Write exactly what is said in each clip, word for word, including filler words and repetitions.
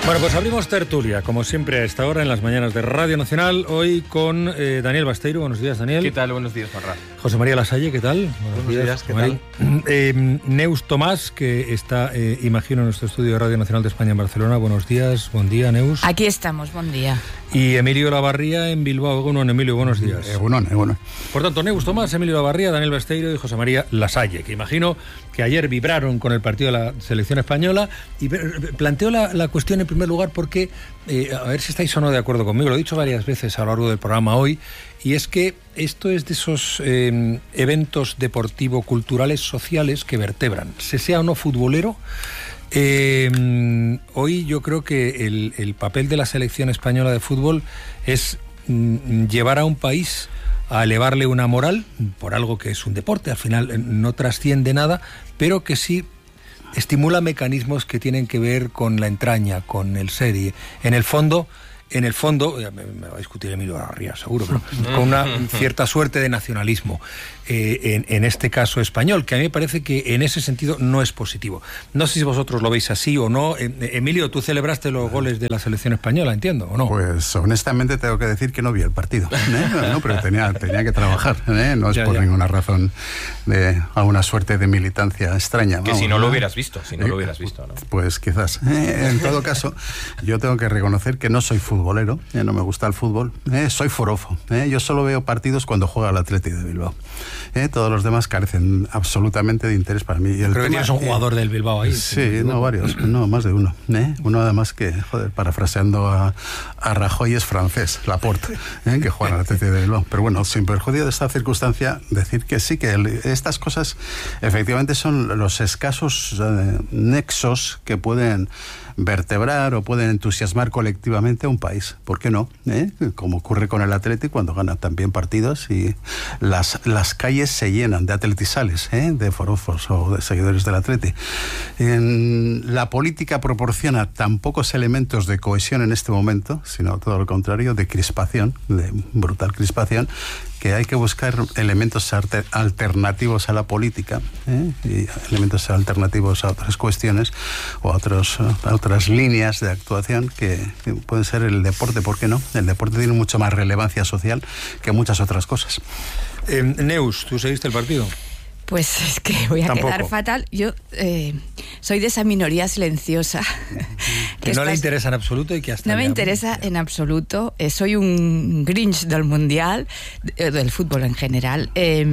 Bueno, pues abrimos tertulia, como siempre a esta hora en las mañanas de Radio Nacional, hoy con eh, Daniel Basteiro. Buenos días, Daniel. ¿Qué tal? Buenos días, Juanra. José María Lasalle, ¿qué tal? Buenos, Buenos días, días, ¿qué tal? Eh, Neus Tomás, que está, eh, imagino, en nuestro estudio de Radio Nacional de España en Barcelona. Buenos días, buen día, Neus. Aquí estamos, buen día. Y Emilio Lavarría en Bilbao. Egunon, Emilio, buenos días. Egunon, Egunon. Por tanto, Neus Tomás, Emilio Lavarría, Daniel Basteiro y José María Lasalle, que imagino que ayer vibraron con el partido de la selección española. Y planteo la, la cuestión en primer lugar porque, eh, a ver si estáis o no de acuerdo conmigo, lo he dicho varias veces a lo largo del programa hoy, y es que esto es de esos eh, eventos deportivo-culturales sociales que vertebran, se sea o no futbolero. Eh, hoy yo creo que el, el papel de la selección española de fútbol es mm, llevar a un país a elevarle una moral por algo que es un deporte, al final no trasciende nada, pero que sí estimula mecanismos que tienen que ver con la entraña, con el ser, y en el fondo, en el fondo, me, me va a discutir Emilio Lavarría seguro, pero con una cierta suerte de nacionalismo, eh, en, en este caso español, que a mí me parece que en ese sentido no es positivo. No sé si vosotros lo veis así o no. Eh, Emilio, tú celebraste los goles de la selección española, entiendo, ¿o no? Pues honestamente tengo que decir que no vi el partido, ¿eh? No, pero tenía, tenía que trabajar, ¿eh? No es ya, por ya. ninguna razón de alguna suerte de militancia extraña. Que vamos, si no, ¿no? lo hubieras visto, si no eh, lo hubieras visto, ¿no? Pues quizás. Eh, en todo caso, yo tengo que reconocer que no soy futbolero, eh, no me gusta el fútbol, eh, soy forofo. Eh, yo solo veo partidos cuando juega el Athletic de Bilbao. Eh, todos los demás carecen absolutamente de interés para mí. Y el Creo tema, que tienes un jugador eh, del Bilbao ahí. Sí, no, varios, no, más de uno. ¿eh? Uno además que, joder, parafraseando a, a Rajoy, es francés, Laporte, ¿eh? que juega en el Athletic de Bilbao. Pero bueno, sin perjuicio de esta circunstancia, decir que sí, que el, estas cosas efectivamente son los escasos eh, nexos que pueden vertebrar o pueden entusiasmar colectivamente a un país. ¿Por qué no? ¿Eh? Como ocurre con el Athletic cuando gana también partidos y las, las calles se llenan de atletisales, ¿eh? de forofos o de seguidores del Athletic. En, la política proporciona tan pocos elementos de cohesión en este momento, sino todo lo contrario, de crispación, de brutal crispación, que hay que buscar elementos alternativos a la política, ¿eh? y elementos alternativos a otras cuestiones o a, otros, a otras líneas de actuación que, que pueden ser el deporte, ¿por qué no? El deporte tiene mucho más relevancia social que muchas otras cosas. Eh, Neus, ¿tú seguiste el partido? Pues es que voy a Tampoco. quedar fatal. Yo eh, soy de esa minoría silenciosa. Que, que no estás... le interesa en absoluto y que hasta... No me interesa en absoluto. Eh, soy un Grinch del Mundial, eh, del fútbol en general. Eh,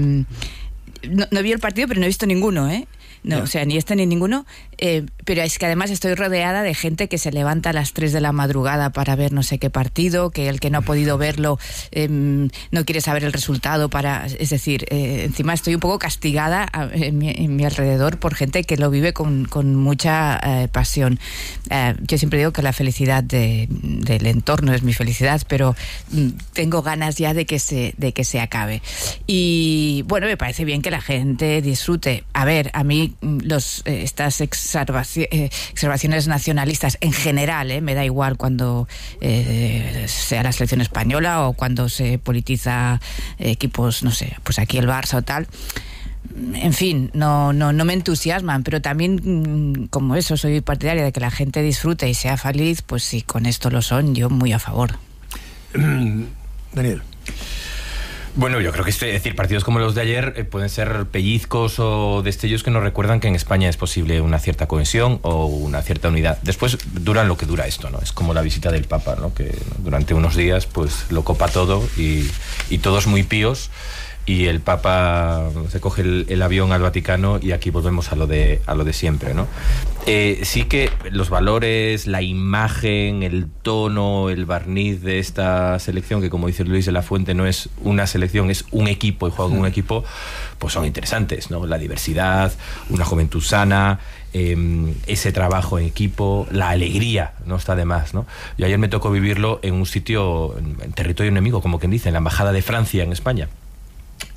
no, no vi el partido, pero no he visto ninguno, ¿eh? No, yeah. O sea, ni este ni ninguno, eh, pero es que además estoy rodeada de gente que se levanta a las tres de la madrugada para ver no sé qué partido, que el que no ha podido verlo eh, no quiere saber el resultado para, es decir, eh, encima estoy un poco castigada a, en, mi, en mi alrededor por gente que lo vive con, con mucha eh, pasión. Eh, yo siempre digo que la felicidad de, del entorno es mi felicidad, pero mm, tengo ganas ya de que se, de que se acabe. Y bueno, me parece bien que la gente disfrute. A ver, a mí los eh, estas exarvaci- eh, observaciones nacionalistas en general, eh, me da igual cuando eh, sea la selección española o cuando se politiza eh, equipos, no sé, pues aquí el Barça o tal. En fin, no, no, no me entusiasman, pero también como eso, soy partidaria de que la gente disfrute y sea feliz, pues si con esto lo son, yo muy a favor. Daniel. Bueno, yo creo que es decir, partidos como los de ayer eh, pueden ser pellizcos o destellos que nos recuerdan que en España es posible una cierta cohesión o una cierta unidad. Después duran lo que dura esto, ¿no? Es como la visita del Papa, ¿no? Que durante unos días pues lo copa todo y, y todos muy píos. Y el Papa se coge el, el avión al Vaticano y aquí volvemos a lo de, a lo de siempre, ¿no? Eh, sí que los valores, la imagen, el tono, el barniz de esta selección, que como dice Luis de la Fuente no es una selección, es un equipo y juega con un equipo, pues son interesantes, ¿no? La diversidad, una juventud sana, eh, ese trabajo en equipo, la alegría, no está de más, ¿no? Yo ayer me tocó vivirlo en un sitio, en, en territorio enemigo, como quien dice, en la Embajada de Francia en España.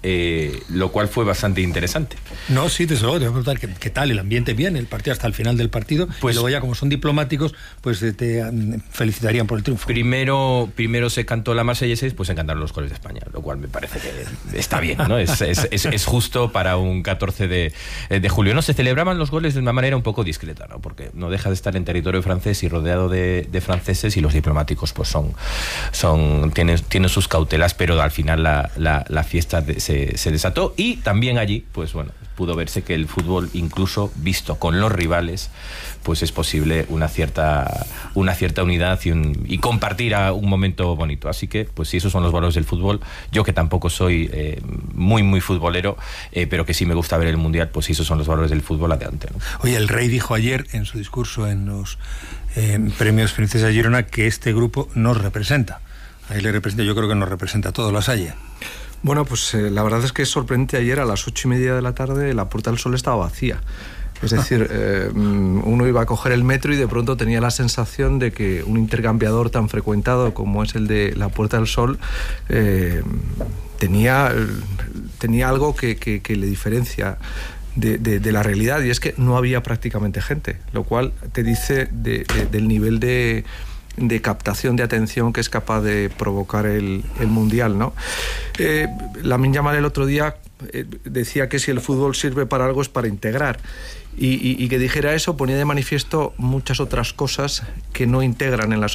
eh, lo cual fue bastante interesante. No, sí, desde luego, te voy a preguntar ¿qué, qué tal el ambiente bien, el partido hasta el final del partido, pues, y luego ya como son diplomáticos, pues te, te felicitarían por el triunfo. Primero, primero se cantó la Marseillaise, pues se cantaron los goles de España, lo cual me parece que está bien, ¿no? Es, es, es, es justo para un catorce de, de julio. No, se celebraban los goles de una manera un poco discreta, ¿no? Porque no deja de estar en territorio francés y rodeado de, de franceses, y los diplomáticos pues son, son tienen, tienen sus cautelas, pero al final la, la, la fiesta de, se, se desató, y también allí, pues bueno, pudo verse que el fútbol, incluso visto con los rivales, pues es posible una cierta una cierta unidad y, un, y compartir a un momento bonito. Así que, pues sí, esos son los valores del fútbol. Yo, que tampoco soy eh, muy, muy futbolero, eh, pero que sí me gusta ver el Mundial, pues sí, esos son los valores del fútbol, adelante, ¿no? Oye, el rey dijo ayer en su discurso en los eh, premios Princesa Girona que este grupo nos representa. Ahí le representa, yo creo que nos representa a todos, La Salle. Bueno, pues eh, la verdad es que es sorprendente. Ayer a las ocho y media de la tarde la Puerta del Sol estaba vacía. Es decir, eh, uno iba a coger el metro y de pronto tenía la sensación de que un intercambiador tan frecuentado como es el de la Puerta del Sol eh, tenía, tenía algo que, que, que le diferencia de, de, de la realidad, y es que no había prácticamente gente, lo cual te dice de, de, del nivel de... de captación de atención que es capaz de provocar el, el Mundial, ¿no? Eh, Lamine Yamal el otro día eh, decía que si el fútbol sirve para algo es para integrar, y, y, y que dijera eso ponía de manifiesto muchas otras cosas que no integran en la sociedad.